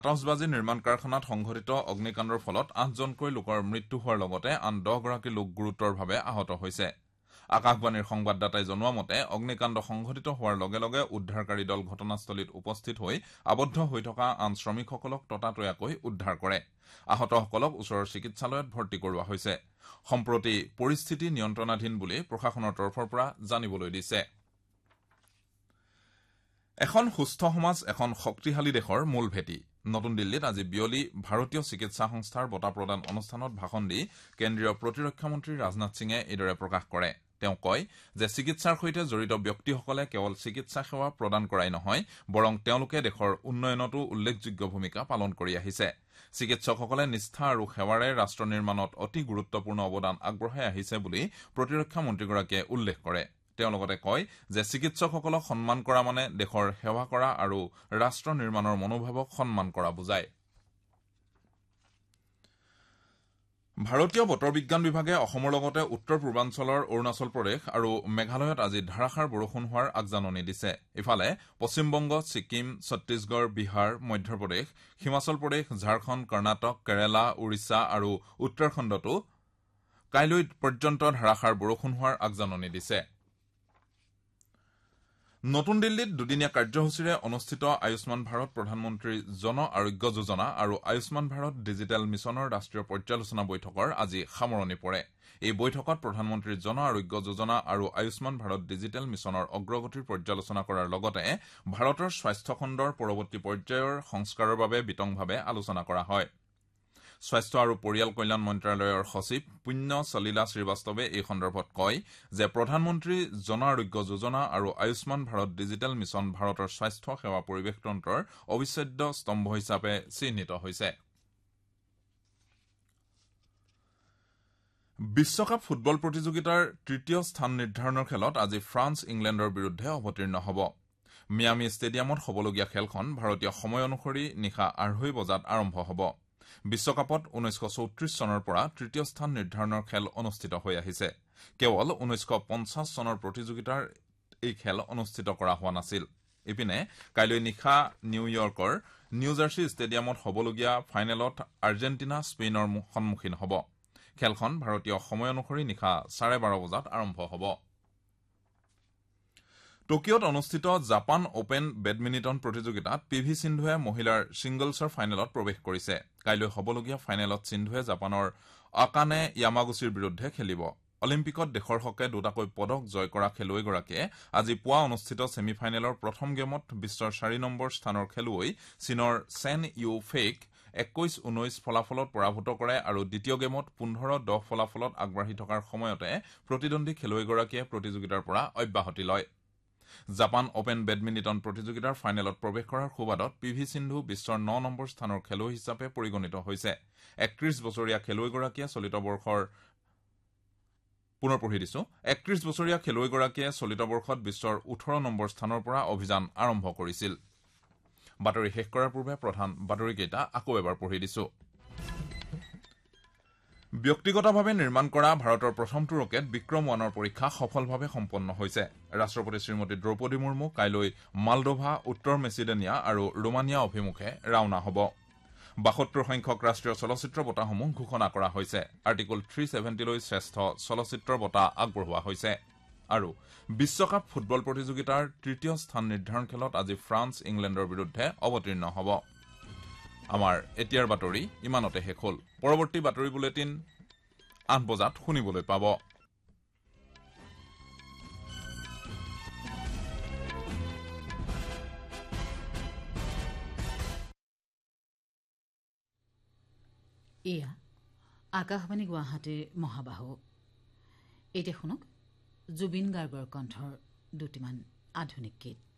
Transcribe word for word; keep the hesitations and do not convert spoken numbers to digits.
আতচবাজি নিৰ্মাণ কাৰখানাত সংঘটিত অগ্নিকাণ্ডৰ ফলত আঠজনকৈ লোকৰ মৃত্যু হোৱাৰ লগতে আন দহগৰাকী লোক গুৰুতৰভাৱে আহত হৈছে। আকাশবাণীৰ সংবাদদাতাই জনোৱা মতে অগ্নিকাণ্ড সংঘটিত হোৱাৰ লগে লগে উদ্ধাৰকাৰী দল ঘটনাস্থলীত উপস্থিত হৈ আবদ্ধ হৈ থকা আন শ্ৰমিকসকলক ততাতৈয়াকৈ উদ্ধাৰ কৰে। আহতসকলক ওচৰৰ চিকিৎসালয়ত ভৰ্তি কৰোৱা হৈছে। সম্প্ৰতি পৰিস্থিতি নিয়ন্ত্ৰণাধীন বুলি প্ৰশাসনৰ তৰফৰ পৰা জানিবলৈ দিছে। এখন সুস্থ সমাজ এখন শক্তিশালী দেশৰ মূল ভেটি। নতুন দিল্লীত আজি বিয়লি ভাৰতীয় চিকিৎসা সংস্থাৰ বঁটা প্ৰদান অনুষ্ঠানত ভাষণ দি কেন্দ্ৰীয় প্ৰতিৰক্ষা মন্ত্ৰী ৰাজনাথ সিঙে এইদৰে প্ৰকাশ কৰে। তেওঁ কয় যে চিকিৎসাৰ সৈতে জড়িত ব্যক্তিসকলে কেৱল চিকিৎসা সেৱা প্ৰদান কৰাই নহয়, বৰং তেওঁলোকে দেশৰ উন্নয়নতো উল্লেখযোগ্য ভূমিকা পালন কৰি আহিছে। চিকিৎসকসকলে নিষ্ঠা আৰু সেৱাৰে ৰাষ্ট্ৰ নিৰ্মাণত অতি গুৰুত্বপূৰ্ণ অৱদান আগবঢ়াই আহিছে বুলি প্ৰতিৰক্ষা মন্ত্ৰীগৰাকীয়ে উল্লেখ কৰে। তেওঁ লগতে কয় যে চিকিৎসকসকলক সন্মান কৰা মানে দেশৰ সেৱা কৰা আৰু ৰাষ্ট্ৰ নিৰ্মাণৰ মনোভাৱক সন্মান কৰা বুজায়। ভাৰতীয় বতৰ বিজ্ঞান বিভাগে অসমৰ লগতে উত্তৰ পূৰ্বাঞ্চলৰ অৰুণাচল প্ৰদেশ আৰু মেঘালয়ত আজি ধাৰাসাৰ বৰষুণ হোৱাৰ আগজাননী দিছে। ইফালে পশ্চিমবংগ, ছিকিম, ছত্তীশগড়, বিহাৰ, মধ্যপ্ৰদেশ, হিমাচল প্ৰদেশ, ঝাৰখণ্ড, কৰ্ণাটক, কেৰালা, উৰিষ্যা আৰু উত্তৰাখণ্ডতো কাইলৈ পৰ্যন্ত ধাৰাসাৰ বৰষুণ হোৱাৰ আগজাননী দিছে। নতুন দিল্লীত দুদিনীয়া কাৰ্যসূচীৰে অনুষ্ঠিত আয়ুষ্মান ভাৰত প্ৰধানমন্ত্ৰী জন আৰোগ্য যোজনা আৰু আয়ুষ্মান ভাৰত ডিজিটেল মিছনৰ ৰাষ্ট্ৰীয় পৰ্যালোচনা বৈঠকৰ আজি সামৰণি পৰে। এই বৈঠকত প্ৰধানমন্ত্ৰী জন আৰোগ্য যোজনা আৰু আয়ুষ্মান ভাৰত ডিজিটেল মিছনৰ অগ্ৰগতিৰ পৰ্যালোচনা কৰাৰ লগতে ভাৰতৰ স্বাস্থ্য খণ্ডৰ পৰৱৰ্তী পৰ্যায়ৰ সংস্কাৰৰ বাবে বিতংভাৱে আলোচনা কৰা হয়। স্বাস্থ্য আৰু পৰিয়াল কল্যাণ মন্ত্ৰালয়ৰ সচিব পুণ্য সলীলা শ্ৰীবাস্তৱে এই সন্দৰ্ভত কয় যে প্ৰধানমন্ত্ৰী জন আৰোগ্য যোজনা আৰু আয়ুষ্মান ভাৰত ডিজিটেল মিছন ভাৰতৰ স্বাস্থ্য সেৱা পৰিৱেশতন্ত্ৰৰ অবিচ্ছেদ্য স্তম্ভ হিচাপে চিহ্নিত হৈছে। বিশ্বকাপ ফুটবল প্ৰতিযোগিতাৰ তৃতীয় স্থান নিৰ্ধাৰণৰ খেলত আজি ফ্ৰান্স ইংলেণ্ডৰ বিৰুদ্ধে অৱতীৰ্ণ হ'ব। মিয়ামি ষ্টেডিয়ামত হ'বলগীয়া খেলখন ভাৰতীয় সময় অনুসৰি নিশা আঢ়ৈ বজাত আৰম্ভ হ'ব। বিশ্বকাপত ঊনৈছশ চৌত্ৰিশ চনৰ পৰা তৃতীয় স্থান নিৰ্ধাৰণৰ খেল অনুষ্ঠিত হৈ আহিছে। কেৱল ঊনৈছশ পঞ্চাছ চনৰ প্ৰতিযোগিতাৰ এই খেল অনুষ্ঠিত কৰা হোৱা নাছিল। ইপিনে কাইলৈ নিশা নিউয়ৰ্কৰ নিউ জাৰ্চি ষ্টেডিয়ামত হ'বলগীয়া ফাইনেলত আৰ্জেণ্টিনা স্পেইনৰ সন্মুখীন হ'ব। খেলখন ভাৰতীয় সময় অনুসৰি নিশা চাৰে বাৰ বজাত আৰম্ভ হ'ব। টকিঅত অনুষ্ঠিত জাপান অপেন বেডমিণ্টন প্ৰতিযোগিতাত পি ভি সিন্ধুৱে মহিলাৰ ছিংগলছৰ ফাইনেলত প্ৰৱেশ কৰিছে। কাইলৈ হ'বলগীয়া ফাইনেলত সিন্ধুৱে জাপানৰ আকানে য়ামাগুচিৰ বিৰুদ্ধে খেলিব। অলিম্পিকত দেশৰ হকে দুটাকৈ পদক জয় কৰা খেলুৱৈগৰাকীয়ে আজি পুৱা অনুষ্ঠিত ছেমি ফাইনেলৰ প্ৰথম গেমত বিশ্বৰ চাৰি নম্বৰ স্থানৰ খেলুৱৈ চীনৰ চেন ইউ ফেইক একৈশ ঊনৈশ ফলাফলত পৰাভূত কৰে আৰু দ্বিতীয় গেমত পোন্ধৰ দহ ফলাফলত আগবাঢ়ি থকাৰ সময়তে প্ৰতিদ্বন্দ্বী খেলুৱৈগৰাকীয়ে প্ৰতিযোগিতাৰ পৰা অব্যাহতি লয়। জাপান অপেন বেডমিণ্টন প্ৰতিযোগিতাৰ ফাইনেলত প্ৰৱেশ কৰাৰ সুবাদত পি ভি সিন্ধু বিশ্বৰ ন নম্বৰ স্থানৰ খেলুৱৈ হিচাপে পৰিগণিত হৈছে। একত্ৰিশ বছৰীয়া খেলুৱৈগৰাকীয়ে চলিত বৰ্ষৰ পুনৰ পঢ়ি দিছো একত্ৰিশ বছৰীয়া খেলুৱৈগৰাকীয়ে চলিত বৰ্ষত বিশ্বৰ ওঠৰ নম্বৰ স্থানৰ পৰা অভিযান আৰম্ভ কৰিছিল। বাতৰি শেষ কৰাৰ পূৰ্বে প্ৰধান বাতৰিকেইটা আকৌ এবাৰ পঢ়ি দিছো। ব্যক্তিগতভাৱে নিৰ্মাণ কৰা ভাৰতৰ প্ৰথমটো ৰকেট বিক্ৰম ওৱানৰ পৰীক্ষা সফলভাৱে সম্পন্ন হৈছে। ৰাষ্ট্ৰপতি শ্ৰীমতী দ্ৰৌপদী মুৰ্মু কাইলৈ মালডোভা, উত্তৰ মেচিডোনিয়া আৰু ৰোমানিয়া অভিমুখে ৰাওনা হ'ব। বাসত্তৰ সংখ্যক ৰাষ্ট্ৰীয় চলচ্চিত্ৰ বঁটাসমূহ ঘোষণা কৰা হৈছে। আৰ্টিকল থ্ৰী ছেভেণ্টিলৈ শ্ৰেষ্ঠ চলচ্চিত্ৰৰ বঁটা আগবঢ়োৱা হৈছে। আৰু বিশ্বকাপ ফুটবল প্ৰতিযোগিতাৰ তৃতীয় স্থান নিৰ্ধাৰণ খেলত আজি ফ্ৰান্স ইংলেণ্ডৰ বিৰুদ্ধে অৱতীৰ্ণ হ'ব। আমাৰ এতিয়াৰ বাতৰি ইমানতে শেষ হ'ল। পৰৱৰ্তী বাতৰি বুলেটিন আঠ বজাত শুনিবলৈ পাব। এয়া আকাশবাণী গুৱাহাটীৰ মহাবাহু। এতিয়া শুনক জুবিন গাৰ্গৰ কণ্ঠৰ দুটিমান আধুনিক গীত।